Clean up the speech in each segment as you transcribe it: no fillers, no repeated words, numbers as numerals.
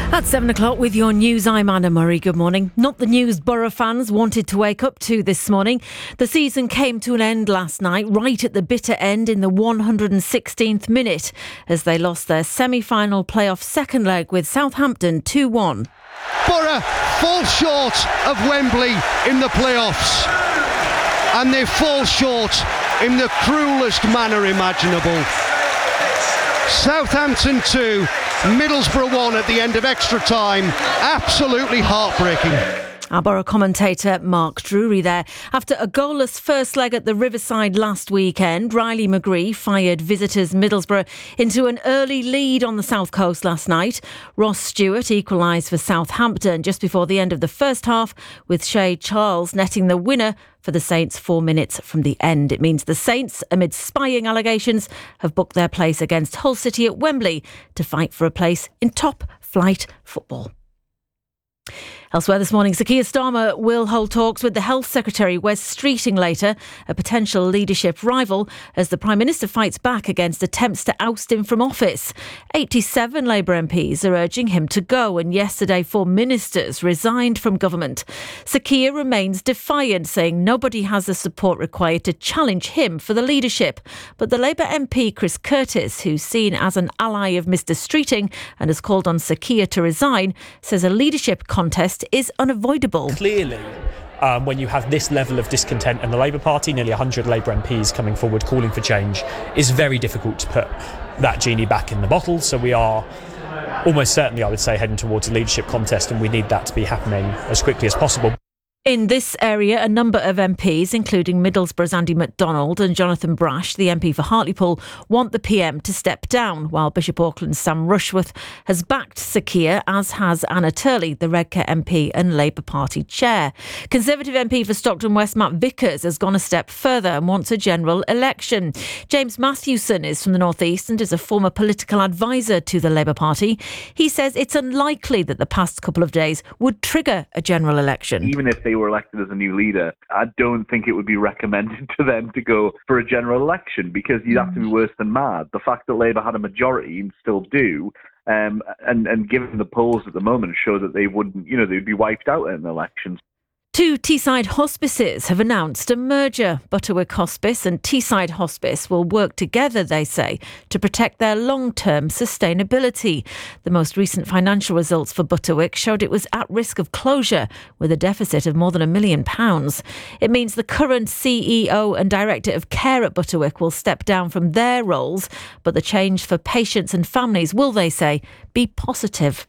At 7 o'clock with your news, I'm Anna Murray. Good morning. Not the news Borough fans wanted to wake up to this morning. The season came to an end last night, right at the bitter end in the 116th minute, as they lost their semi-final playoff second leg with Southampton 2-1. Borough fall short of Wembley in the playoffs, and they fall short in the cruelest manner imaginable. Southampton 2, Middlesbrough 1 at the end of extra time. Absolutely heartbreaking. Our Borough commentator Mark Drury there. After a goalless first leg at the Riverside last weekend, Riley McGree fired visitors Middlesbrough into an early lead on the South Coast last night. Ross Stewart equalised for Southampton just before the end of the first half, with Shay Charles netting the winner for the Saints 4 minutes from the end. It means the Saints, amid spying allegations, have booked their place against Hull City at Wembley to fight for a place in top-flight football. Elsewhere this morning, Sir Keir Starmer will hold talks with the Health Secretary Wes Streeting later, a potential leadership rival, as the Prime Minister fights back against attempts to oust him from office. 87 Labour MPs are urging him to go, and yesterday 4 ministers resigned from government. Sir Keir remains defiant, saying nobody has the support required to challenge him for the leadership. But the Labour MP Chris Curtis, who's seen as an ally of Mr Streeting and has called on Sir Keir to resign, says a leadership contest is unavoidable. Clearly, when you have this level of discontent in the Labour Party, nearly 100 Labour MPs coming forward calling for change, it's very difficult to put that genie back in the bottle. So we are almost certainly, I would say, heading towards a leadership contest, and we need that to be happening as quickly as possible. In this area, a number of MPs, including Middlesbrough's Andy MacDonald and Jonathan Brash, the MP for Hartlepool, want the PM to step down, while Bishop Auckland's Sam Rushworth has backed Sir Keir, as has Anna Turley, the Redcar MP and Labour Party chair. Conservative MP for Stockton West, Matt Vickers, has gone a step further and wants a general election. James Mathewson is from the North East and is a former political advisor to the Labour Party. He says it's unlikely that the past couple of days would trigger a general election. Even if they were elected as a new leader, I don't think it would be recommended to them to go for a general election, because you'd have to be worse than mad. The fact that Labour had a majority and still do, and given the polls at the moment, show that they wouldn't, they'd be wiped out in elections. 2 Teesside hospices have announced a merger. Butterwick Hospice and Teesside Hospice will work together, they say, to protect their long-term sustainability. The most recent financial results for Butterwick showed it was at risk of closure, with a deficit of more than £1 million. It means the current CEO and Director of Care at Butterwick will step down from their roles, but the change for patients and families will, they say, be positive.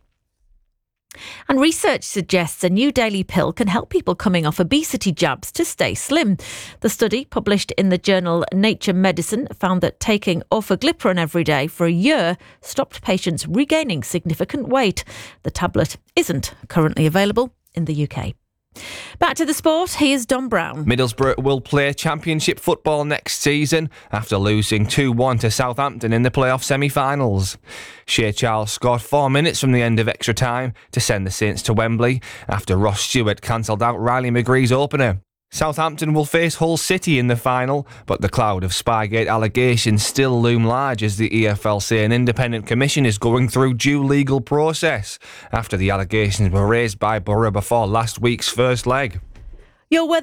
And research suggests a new daily pill can help people coming off obesity jabs to stay slim. The study, published in the journal Nature Medicine, found that taking orforglipron every day for a year stopped patients regaining significant weight. The tablet isn't currently available in the UK. Back to the sport, here's Don Brown. Middlesbrough will play Championship football next season after losing 2-1 to Southampton in the playoff semi-finals. Shay Charles scored 4 minutes from the end of extra time to send the Saints to Wembley after Ross Stewart cancelled out Riley McGree's opener. Southampton will face Hull City in the final, but the cloud of Spygate allegations still loom large as the EFL say an independent commission is going through due legal process after the allegations were raised by Borough before last week's first leg. Your weather